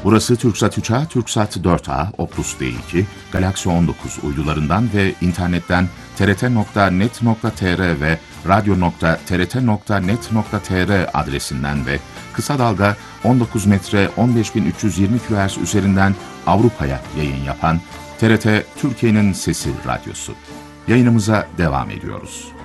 Burası TürkSat 3A, TürkSat 4A, Optus D2, Galaxy 19 uydularından ve internetten trt.net.tr ve radyo.trt.net.tr adresinden ve kısa dalga 19 metre 15320 kHz üzerinden Avrupa'ya yayın yapan TRT Türkiye'nin Sesi Radyosu. Yayınımıza devam ediyoruz.